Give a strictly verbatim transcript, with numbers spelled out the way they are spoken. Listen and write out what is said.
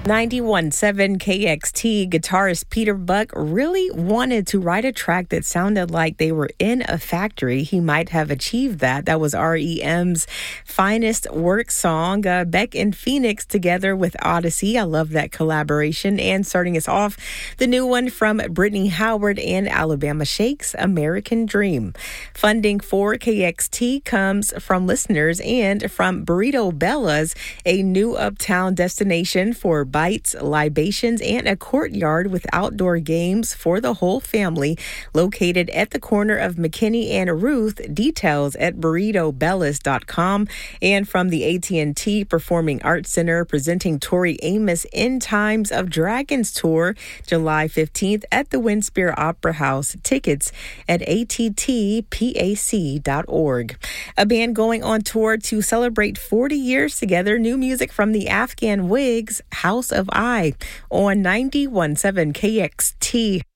ninety-one point seven K X T guitarist Peter Buck really wanted to write a track that sounded like they were in a factory. He might have achieved that. That was R E M's finest work song, uh, Beck and Phoenix together with Odyssey. I love that collaboration. And starting us off, the new one from Brittany Howard and Alabama Shakes, American Dream. Funding for K X T comes from listeners and from Burrito Bella's, a new uptown destination for bites, libations, and a courtyard with outdoor games for the whole family, located at the corner of McKinney and Ruth. Details at burrito bellas dot com. And from the A T and T Performing Arts Center, presenting Tori Amos In Times of Dragons Tour, July fifteenth at the Winspear Opera House. Tickets at A T T pac dot org. A band going on tour to celebrate forty years together. New music from the Afghan Wigs, House of I, on ninety-one point seven K X T.